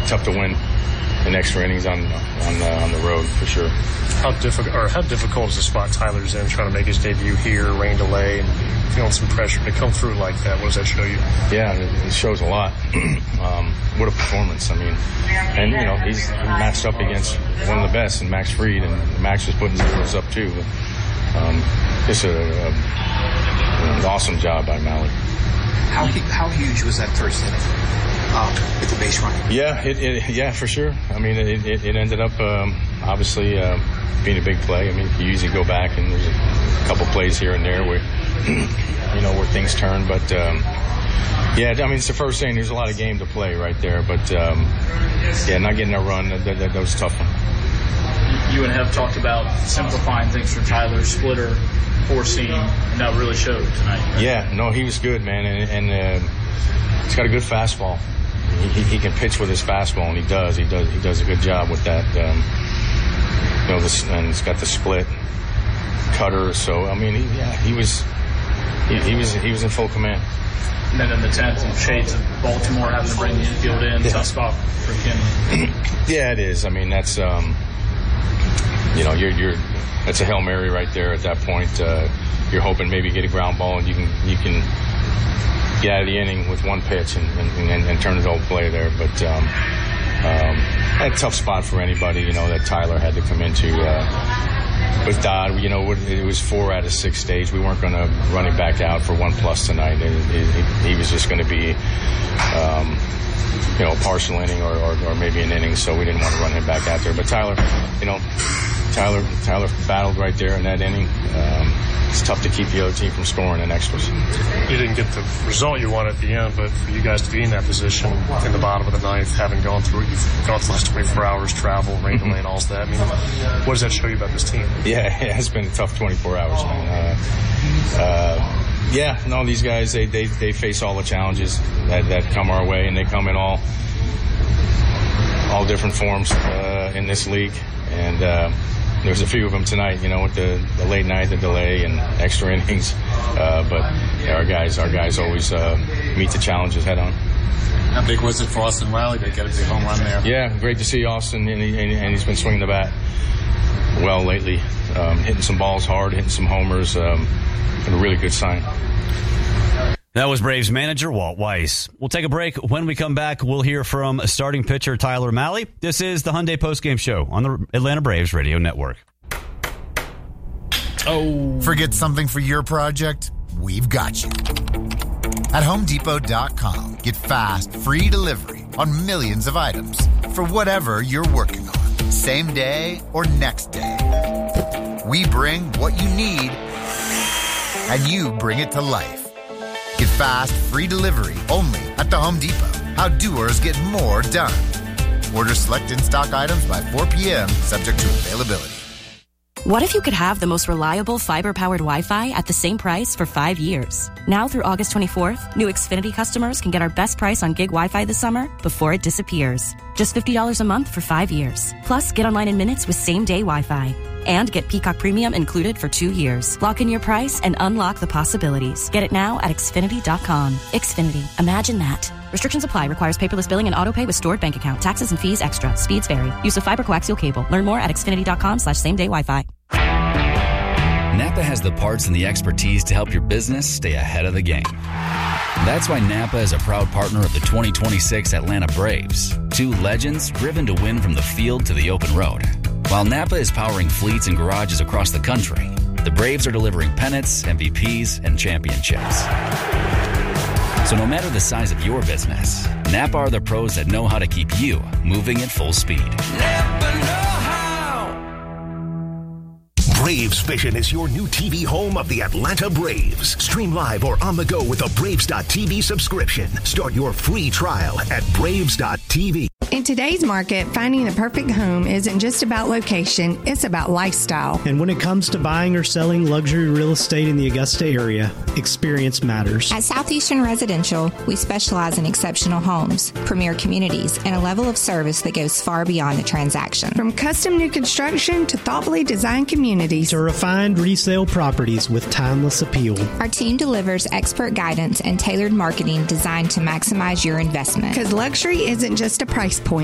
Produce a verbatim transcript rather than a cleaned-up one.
tough to win in extra innings on on the, on the road for sure. How difficult or how difficult is the spot Tyler's in, trying to make his debut here, rain delay, and feeling some pressure to come through like that? What does that show you? Yeah, it, it shows a lot. um, what a performance! I mean, and you know he's matched up against one of the best, and Max Fried, and Max was putting zeros up too. Um, it's a, a, an awesome job by Malley. How how huge was that first inning uh, with the base running? Yeah, it, it, yeah, for sure. I mean, it, it, it ended up um, obviously uh, being a big play. I mean, you usually go back and there's a couple plays here and there where you know where things turn, but um, yeah, I mean, it's the first inning. There's a lot of game to play right there, but um, yeah, not getting a run that, that, that was a tough one. You and Hef talked about simplifying things for Tyler, splitter, four seam, and that really showed tonight. Yeah, no, he was good, man, and, and uh, he's got a good fastball. He, he can pitch with his fastball, and he does. He does. He does a good job with that. Um, you know, this, and he's got the split cutter. So I mean, he, yeah, he was. He, he was. He was in full command. And then in the tenth, and shades of Baltimore having to bring the infield in, yeah. Tough spot for Kenny. Yeah, it is. I mean, that's. Um, you know, you're you're. That's a Hail Mary right there at that point. Uh, you're hoping maybe you get a ground ball and you can you can get out of the inning with one pitch and, and, and, and turn the whole play there. But um, um, a tough spot for anybody, you know, that Tyler had to come into. Uh, with Dodd, you know, it was four out of six stage. We weren't going to run him back out for one plus tonight. It, it, he was just going to be, um, you know, a partial inning or, or, or maybe an inning, so we didn't want to run him back out there. But Tyler, you know, Tyler Tyler battled right there in that inning. Um, it's tough to keep the other team from scoring in extras. You didn't get the result you wanted at the end, but for you guys to be in that position in the bottom of the ninth, having gone through it, you've gone through the last twenty-four hours, travel, rain delay, and all that. I mean, what does that show you about this team? Yeah, it has been a tough twenty-four hours, man. Uh, uh, yeah, no, these guys, they, they, they face all the challenges that, that come our way, and they come in all all different forms uh, in this league. And uh, there's a few of them tonight, you know, with the, the late night, the delay, and extra innings. Uh, but yeah, our guys, our guys always uh, meet the challenges head on. How big was it for Austin Riley to get a big home run there? Yeah, great to see Austin, and, he, and he's been swinging the bat well lately, um, hitting some balls hard, hitting some homers. Um, been a really good sign. That was Braves manager Walt Weiss. We'll take a break. When we come back, we'll hear from starting pitcher Tyler Mahle. This is the Hyundai Postgame Show on the Atlanta Braves Radio Network. Oh. Forget something for your project? We've got you. At Home Depot dot com, get fast, free delivery on millions of items for whatever you're working on. Same day or next day. We bring what you need, and you bring it to life. Get fast, free delivery only at the Home Depot. How doers get more done. Order select in-stock items by four p.m., subject to availability. What if you could have the most reliable fiber-powered Wi-Fi at the same price for five years? Now through August twenty-fourth, new Xfinity customers can get our best price on gig Wi-Fi this summer before it disappears. Just fifty dollars a month for five years. Plus, get online in minutes with same-day Wi-Fi. And get Peacock Premium included for two years. Lock in your price and unlock the possibilities. Get it now at Xfinity dot com. Xfinity. Imagine that. Restrictions apply. Requires paperless billing and autopay with stored bank account. Taxes and fees extra. Speeds vary. Use of fiber coaxial cable. Learn more at Xfinity dot com slash same day Wi-Fi. Napa has the parts and the expertise to help your business stay ahead of the game. That's why Napa is a proud partner of the twenty twenty-six Atlanta Braves. Two legends driven to win from the field to the open road. While Napa is powering fleets and garages across the country, the Braves are delivering pennants, M V Ps, and championships. So no matter the size of your business, Napa are the pros that know how to keep you moving at full speed. Napa know how. Braves Vision is your new T V home of the Atlanta Braves. Stream live or on the go with a Braves dot T V subscription. Start your free trial at Braves dot T V. In today's market, finding the perfect home isn't just about location, it's about lifestyle. And when it comes to buying or selling luxury real estate in the Augusta area, experience matters. At Southeastern Residential, we specialize in exceptional homes, premier communities, and a level of service that goes far beyond the transaction. From custom new construction to thoughtfully designed communities to refined resale properties with timeless appeal. Our team delivers expert guidance and tailored marketing designed to maximize your investment. Because luxury isn't just a price point.